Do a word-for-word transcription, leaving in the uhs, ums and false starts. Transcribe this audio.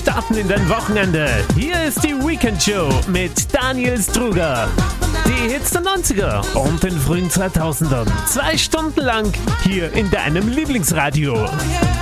starten in dein Wochenende. Hier ist die Weekend Show mit Daniel Struger. Die Hits der neunziger und den frühen zweitausendern. Zwei Stunden lang hier in deinem Lieblingsradio.